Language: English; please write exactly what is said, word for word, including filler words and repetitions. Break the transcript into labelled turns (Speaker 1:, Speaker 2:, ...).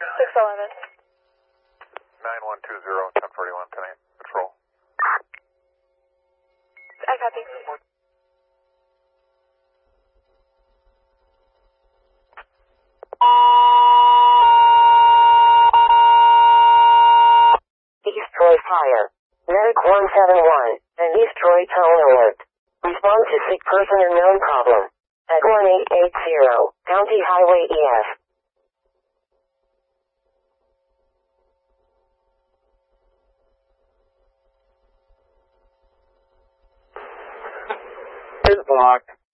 Speaker 1: six eleven.
Speaker 2: nine one two zero, ten forty-one, ten eight, patrol.
Speaker 1: I copy.
Speaker 3: East Troy Fire. Medic one seven one, and East Troy tone alert. Respond to sick person or known problem. At one eight eight zero, County Highway E F.
Speaker 2: Is blocked.